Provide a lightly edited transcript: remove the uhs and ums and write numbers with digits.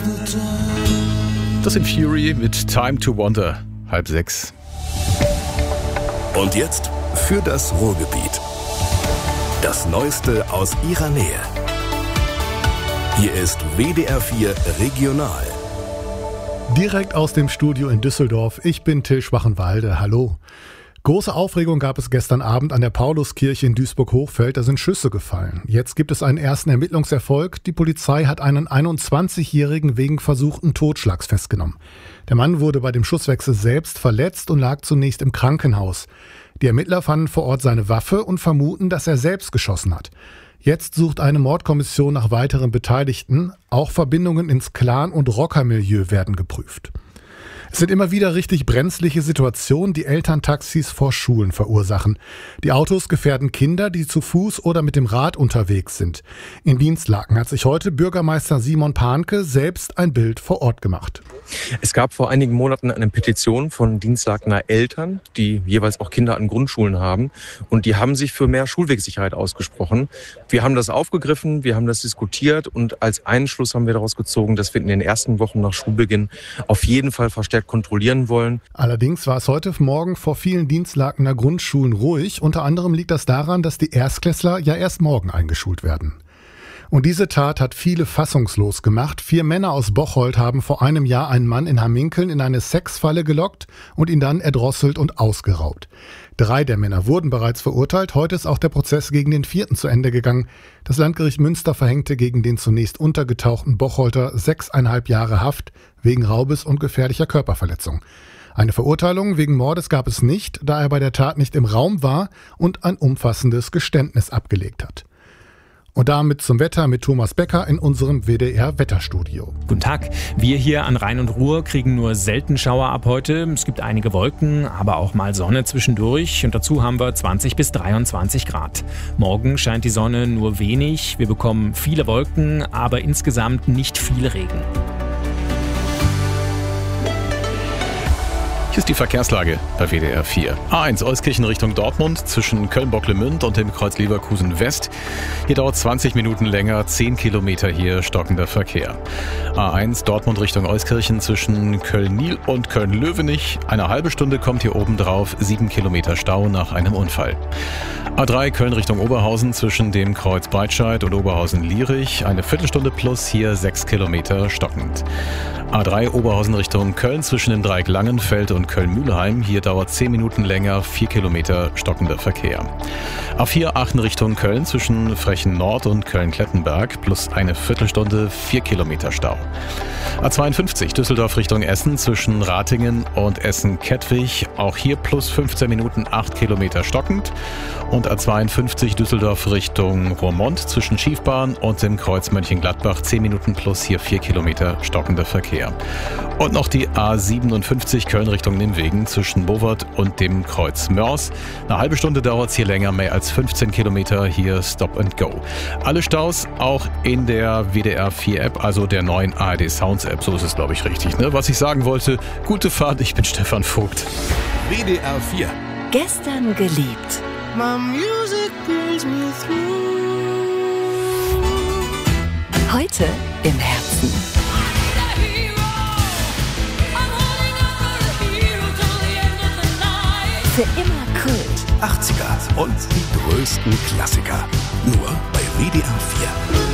Das sind Fury mit Time to Wonder, 5:30. Und jetzt für das Ruhrgebiet. Das Neueste aus ihrer Nähe. Hier ist WDR 4 Regional. Direkt aus dem Studio in Düsseldorf. Ich bin Till Schwachenwalde. Hallo. Große Aufregung gab es gestern Abend an der Pauluskirche in Duisburg-Hochfeld. Da sind Schüsse gefallen. Jetzt gibt es einen ersten Ermittlungserfolg. Die Polizei hat einen 21-Jährigen wegen versuchten Totschlags festgenommen. Der Mann wurde bei dem Schusswechsel selbst verletzt und lag zunächst im Krankenhaus. Die Ermittler fanden vor Ort seine Waffe und vermuten, dass er selbst geschossen hat. Jetzt sucht eine Mordkommission nach weiteren Beteiligten. Auch Verbindungen ins Clan- und Rockermilieu werden geprüft. Es sind immer wieder richtig brenzliche Situationen, die Elterntaxis vor Schulen verursachen. Die Autos gefährden Kinder, die zu Fuß oder mit dem Rad unterwegs sind. In Dinslaken hat sich heute Bürgermeister Simon Pahnke selbst ein Bild vor Ort gemacht. Es gab vor einigen Monaten eine Petition von Dinslakener Eltern, die jeweils auch Kinder an Grundschulen haben. Und die haben sich für mehr Schulwegsicherheit ausgesprochen. Wir haben das aufgegriffen, wir haben das diskutiert und als Einschluss haben wir daraus gezogen, dass wir in den ersten Wochen nach Schulbeginn auf jeden Fall verstärkt kontrollieren wollen. Allerdings war es heute Morgen vor vielen Dinslakener Grundschulen ruhig. Unter anderem liegt das daran, dass die Erstklässler ja erst morgen eingeschult werden. Und diese Tat hat viele fassungslos gemacht. 4 Männer aus Bocholt haben vor einem Jahr einen Mann in Hamminkeln in eine Sexfalle gelockt und ihn dann erdrosselt und ausgeraubt. 3 der Männer wurden bereits verurteilt. Heute ist auch der Prozess gegen den 4. zu Ende gegangen. Das Landgericht Münster verhängte gegen den zunächst untergetauchten Bocholter 6,5 Jahre Haft wegen Raubes und gefährlicher Körperverletzung. Eine Verurteilung wegen Mordes gab es nicht, da er bei der Tat nicht im Raum war und ein umfassendes Geständnis abgelegt hat. Und damit zum Wetter mit Thomas Becker in unserem WDR-Wetterstudio. Guten Tag. Wir hier an Rhein und Ruhr kriegen nur selten Schauer ab heute. Es gibt einige Wolken, aber auch mal Sonne zwischendurch. Und dazu haben wir 20 bis 23 Grad. Morgen scheint die Sonne nur wenig. Wir bekommen viele Wolken, aber insgesamt nicht viel Regen. Hier ist die Verkehrslage bei WDR 4. A1 Euskirchen Richtung Dortmund zwischen Köln-Bocklemünd und dem Kreuz Leverkusen West. Hier dauert 20 Minuten länger, 10 Kilometer hier stockender Verkehr. A1 Dortmund Richtung Euskirchen zwischen Köln-Niel und Köln-Löwenich. Eine halbe Stunde kommt hier oben drauf, 7 Kilometer Stau nach einem Unfall. A3 Köln Richtung Oberhausen zwischen dem Kreuz Breitscheid und Oberhausen-Lierich. Eine Viertelstunde plus, hier 6 Kilometer stockend. A3 Oberhausen Richtung Köln zwischen dem Dreieck Langenfeld und Köln-Mühlheim. Hier dauert 10 Minuten länger, 4 Kilometer stockender Verkehr. A4 Aachen Richtung Köln zwischen Frechen Nord und Köln-Klettenberg plus eine Viertelstunde, 4 Kilometer Stau. A52 Düsseldorf Richtung Essen zwischen Ratingen und Essen-Kettwig. Auch hier plus 15 Minuten, 8 Kilometer stockend. Und A52 Düsseldorf Richtung Roermond zwischen Schiefbahn und dem Kreuz Mönchengladbach. 10 Minuten plus, hier 4 Kilometer stockender Verkehr. Und noch die A57 Köln Richtung Nimwegen zwischen Bovert und dem Kreuz Mörs. Eine halbe Stunde dauert es hier länger, mehr als 15 Kilometer, hier Stop and Go. Alle Staus auch in der WDR 4 App, also der neuen ARD Sounds App, so ist es glaube ich richtig, ne? Was ich sagen wollte, gute Fahrt, ich bin Stefan Vogt. WDR 4. Gestern geliebt. My music brings me through. Heute im Herzen. Für immer Kult. 80er und die größten Klassiker. Nur bei WDR 4.